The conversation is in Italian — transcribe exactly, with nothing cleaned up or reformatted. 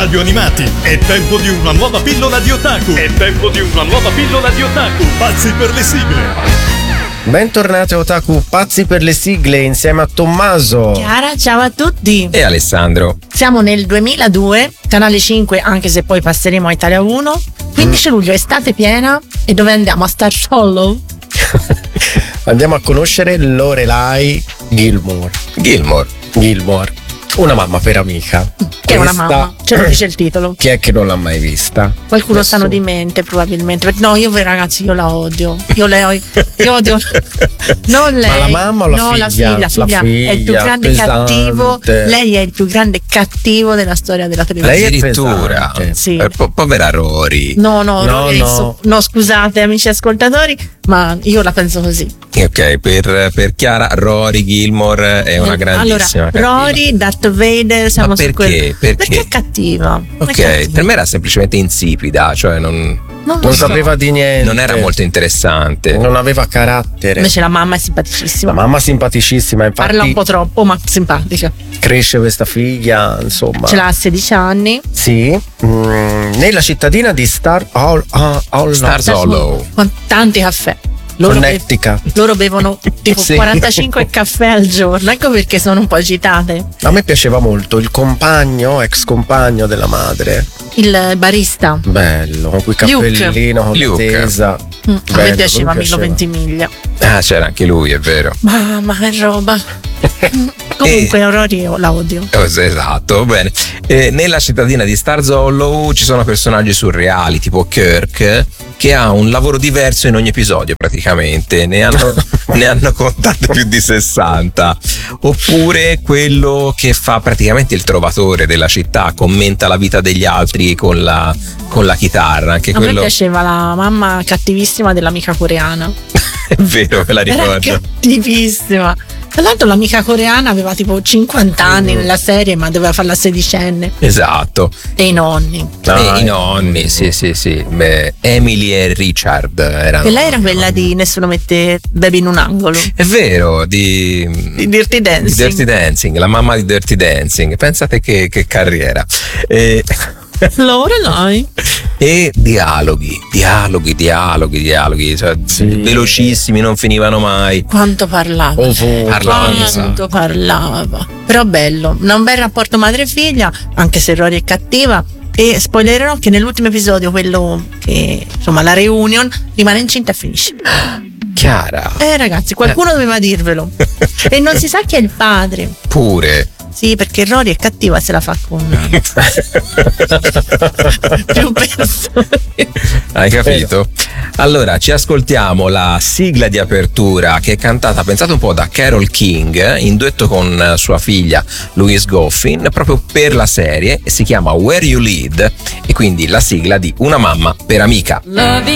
radio animati. È tempo di una nuova pillola di otaku. È tempo di una nuova pillola di otaku. Pazzi per le sigle. Bentornati a Otaku Pazzi per le sigle insieme a Tommaso, Chiara, ciao a tutti. E Alessandro. Siamo nel duemiladue, Canale cinque, anche se poi passeremo a Italia uno. quindici luglio, estate piena. E dove andiamo? A Star Hollow? Andiamo a conoscere Lorelai Gilmore. Gilmore. Gilmore. Una mamma per amica. Che è una Questa- mamma, ce lo dice il titolo. Chi è che non l'ha mai vista? Qualcuno Nessuno. sanno di mente probabilmente. No, io ragazzi, io la odio. Io lei io odio. Non lei. Ma la mamma o la no, figlia? la figlia, La figlia. È il più figlia, grande pesante. cattivo. Lei è il più grande cattivo della storia della televisione. Lei è Addirittura. pesante. Sì. Eh, po- povera Rory. No, no, No, no, no. no, scusate amici ascoltatori, ma io la penso così. Ok, per, per Chiara, Rory Gilmore è una grandissima Allora, cattiva. Rory, Darth Vader, siamo Ma su perché? quello. Perché? Perché è cattiva. È Ok, cattiva. per me era semplicemente insipida, cioè non, non, lo Non so. sapeva di niente. non era molto interessante. Non aveva carattere. Invece la mamma è simpaticissima. La mamma simpaticissima, infatti Parla un po' troppo, ma simpatica. cresce questa figlia, insomma. Ce l'ha a sedici anni. Sì, mm, nella cittadina di Star Hol- Hol- Hollow, Stars Hollow. Con tanti caffè. Loro, be- Connecticut. loro bevono tipo Sì. quarantacinque caffè al giorno. Ecco perché sono un po' agitate. A me piaceva molto il compagno, ex compagno della madre. Il barista. Bello, con quel Luke. cappellino, con la Luke. tesa. Mm, a Bello, me piaceva mi Milo Ventimiglia. Ah, c'era anche lui, è vero. Mamma che roba. Mm, Comunque Rory io la odio. Eh, Esatto, bene. Eh, nella cittadina di Stars Hollow ci sono personaggi surreali, tipo Kirk, che ha un lavoro diverso in ogni episodio praticamente. Ne hanno, ne hanno contate più di sessanta. Oppure quello che fa praticamente il trovatore della città, commenta la vita degli altri con la, con la chitarra. Anche A me quello piaceva la mamma cattivissima dell'amica coreana. è vero, me la Era ricordo. cattivissima. Tra l'altro l'amica coreana aveva tipo cinquanta anni Mm. nella serie, ma doveva fare la sedicenne. Esatto. E i nonni. Ah, e i nonni, sì, sì, sì. Beh, Emily e Richard erano. E lei era quella di Nessuno mette baby in un angolo. È vero, di, Di Dirty Dancing. di Dirty Dancing, la mamma di Dirty Dancing. Pensate che, che carriera. E, Lorelai. e dialoghi, dialoghi, dialoghi, dialoghi, cioè, Sì. velocissimi, non finivano mai. Quanto parlava. ovunque. Parlava un sacco. Quanto parlava. Però bello. Un bel rapporto madre-figlia, anche se Rory è cattiva. E spoilererò che nell'ultimo episodio, quello che insomma la reunion, rimane incinta e finisce. Chiara, Eh ragazzi, qualcuno doveva dirvelo. E non si sa chi è il padre. pure. Sì, perché Rory è cattiva, se la fa con più persone. Hai capito? Allora, ci ascoltiamo la sigla di apertura che è cantata, pensate un po', da Carole King in duetto con sua figlia Louise Goffin, proprio per la serie, e si chiama Where You Lead, e quindi la sigla di Una mamma per amica. Love